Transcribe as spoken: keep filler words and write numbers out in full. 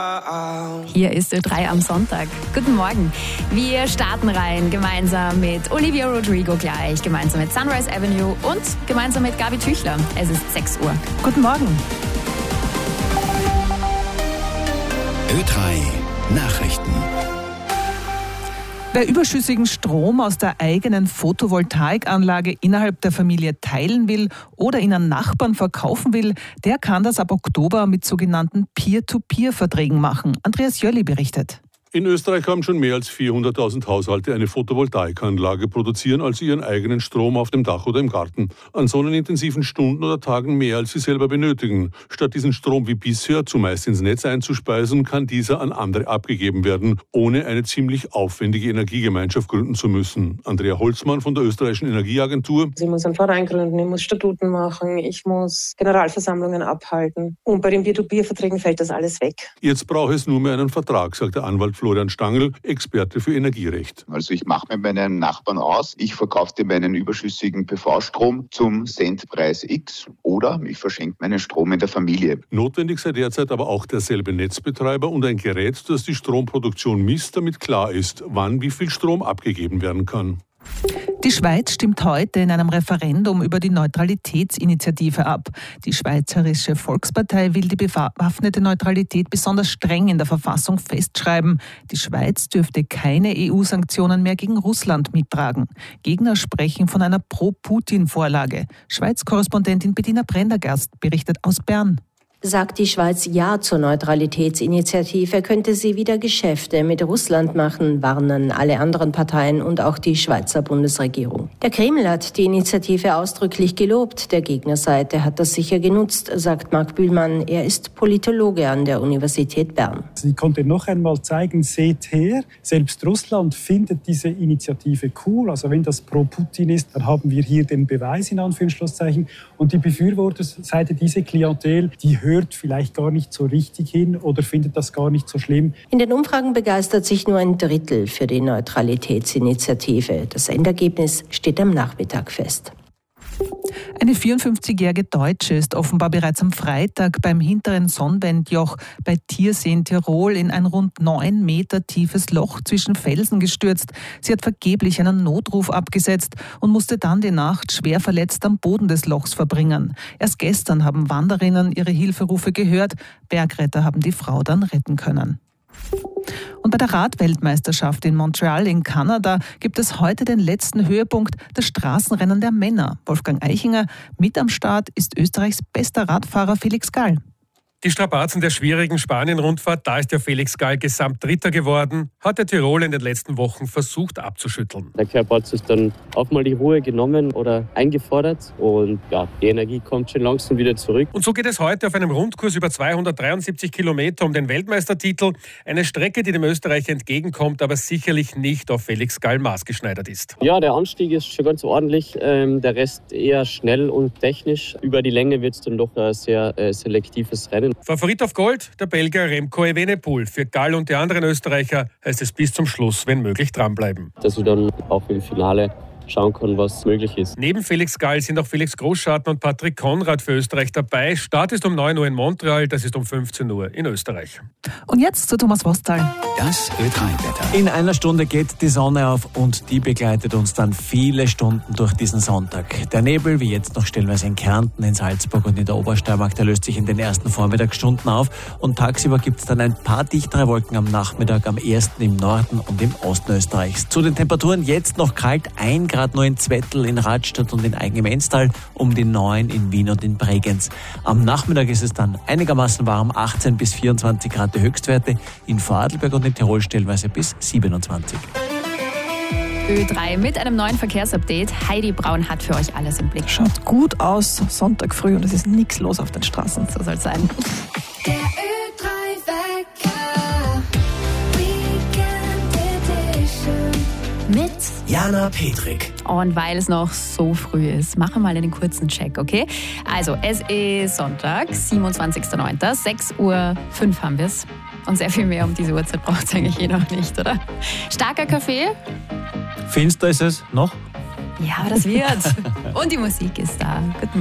Hier ist Ö drei am Sonntag. Guten Morgen. Wir starten rein gemeinsam mit Olivia Rodrigo gleich, gemeinsam mit Sunrise Avenue und gemeinsam mit Gabi Tüchler. Es ist sechs Uhr. Guten Morgen. Ö drei Nachrichten. Wer überschüssigen Strom aus der eigenen Photovoltaikanlage innerhalb der Familie teilen will oder ihn an Nachbarn verkaufen will, der kann das ab Oktober mit sogenannten Peer-to-Peer-Verträgen machen. Andreas Jölli berichtet. In Österreich haben schon mehr als vierhunderttausend Haushalte eine Photovoltaikanlage, produzieren also ihren eigenen Strom auf dem Dach oder im Garten. An sonnenintensiven Stunden oder Tagen mehr, als sie selber benötigen. Statt diesen Strom wie bisher zumeist ins Netz einzuspeisen, kann dieser an andere abgegeben werden, ohne eine ziemlich aufwendige Energiegemeinschaft gründen zu müssen. Andrea Holzmann von der Österreichischen Energieagentur. Ich muss einen Verein gründen, ich muss Statuten machen, ich muss Generalversammlungen abhalten. Und bei den Peer-to-Peer-Verträgen fällt das alles weg. Jetzt braucht es nur mehr einen Vertrag, sagt der Anwalt Florian Stangl, Experte für Energierecht. Also ich mache mit meinem Nachbarn aus, ich verkaufe dir meinen überschüssigen P V-Strom zum Centpreis X oder ich verschenke meinen Strom in der Familie. Notwendig sei derzeit aber auch derselbe Netzbetreiber und ein Gerät, das die Stromproduktion misst, damit klar ist, wann wie viel Strom abgegeben werden kann. Die Schweiz stimmt heute in einem Referendum über die Neutralitätsinitiative ab. Die Schweizerische Volkspartei will die bewaffnete Neutralität besonders streng in der Verfassung festschreiben. Die Schweiz dürfte keine E U-Sanktionen mehr gegen Russland mittragen. Gegner sprechen von einer Pro-Putin-Vorlage. Schweiz-Korrespondentin Bettina Prendergast berichtet aus Bern. Sagt die Schweiz Ja zur Neutralitätsinitiative, könnte sie wieder Geschäfte mit Russland machen, warnen alle anderen Parteien und auch die Schweizer Bundesregierung. Der Kreml hat die Initiative ausdrücklich gelobt. Der Gegnerseite hat das sicher genutzt, sagt Marc Bühlmann. Er ist Politologe an der Universität Bern. Sie konnte noch einmal zeigen, seht her, selbst Russland findet diese Initiative cool. Also wenn das pro Putin ist, dann haben wir hier den Beweis in Anführungszeichen. Und die Befürworterseite, diese Klientel, die hört vielleicht gar nicht so richtig hin oder findet das gar nicht so schlimm. In den Umfragen begeistert sich nur ein Drittel für die Neutralitätsinitiative. Das Endergebnis steht am Nachmittag fest. Eine vierundfünfzigjährige Deutsche ist offenbar bereits am Freitag beim hinteren Sonnwendjoch bei Tiersee in Tirol in ein rund neun Meter tiefes Loch zwischen Felsen gestürzt. Sie hat vergeblich einen Notruf abgesetzt und musste dann die Nacht schwer verletzt am Boden des Lochs verbringen. Erst gestern haben Wanderinnen ihre Hilferufe gehört. Bergretter haben die Frau dann retten können. Und bei der Radweltmeisterschaft in Montreal in Kanada gibt es heute den letzten Höhepunkt, das Straßenrennen der Männer. Wolfgang Eichinger, mit am Start ist Österreichs bester Radfahrer Felix Gall. Die Strapazen der schwierigen Spanien-Rundfahrt, da ist ja Felix Gall Gesamtdritter geworden, hat der Tirol in den letzten Wochen versucht abzuschütteln. Der Körper hat sich dann auch mal die Ruhe genommen oder eingefordert und ja, die Energie kommt schon langsam wieder zurück. Und so geht es heute auf einem Rundkurs über zweihundertdreiundsiebzig Kilometer um den Weltmeistertitel. Eine Strecke, die dem Österreicher entgegenkommt, aber sicherlich nicht auf Felix Gall maßgeschneidert ist. Ja, der Anstieg ist schon ganz ordentlich, ähm, der Rest eher schnell und technisch. Über die Länge wird es dann doch ein sehr äh, selektives Rennen. Favorit auf Gold, der Belgier Remco Evenepoel. Für Gall und die anderen Österreicher heißt es bis zum Schluss, wenn möglich, dranbleiben. Dass wir dann auch im Finale schauen können, was möglich ist. Neben Felix Gall sind auch Felix Großschatten und Patrick Konrad für Österreich dabei. Start ist um neun Uhr in Montreal, das ist um fünfzehn Uhr in Österreich. Und jetzt zu Thomas Wostal. Das Ö drei Wetter. In einer Stunde geht die Sonne auf und die begleitet uns dann viele Stunden durch diesen Sonntag. Der Nebel, wie jetzt noch stellenweise in Kärnten, in Salzburg und in der Obersteiermark, der löst sich in den ersten Vormittagsstunden auf und tagsüber gibt es dann ein paar dichtere Wolken am Nachmittag, am ersten im Norden und im Osten Österreichs. Zu den Temperaturen jetzt noch kalt, ein Grad nur in Zwettl, in Radstadt und in Eigem im Enstal, um die neun in Wien und in Bregenz. Am Nachmittag ist es dann einigermaßen warm, achtzehn bis vierundzwanzig Grad die Höchstwerte, in Vorarlberg und in Tirol stellenweise bis siebenundzwanzig. Ö drei mit einem neuen Verkehrsupdate. Heidi Braun hat für euch alles im Blick. Schaut gut aus, Sonntag früh und es ist nichts los auf den Straßen. So soll es sein. Der Ö drei Wecker, Weekend Edition. Mit Jana Petrik. Und weil es noch so früh ist, machen wir mal einen kurzen Check, okay? Also, es ist Sonntag, siebenundzwanzigster neunter sechs Uhr fünf haben wir es. Und sehr viel mehr um diese Uhrzeit braucht es eigentlich eh noch nicht, oder? Starker Kaffee. Finster ist es noch? Ja, aber das wird. Und die Musik ist da. Guten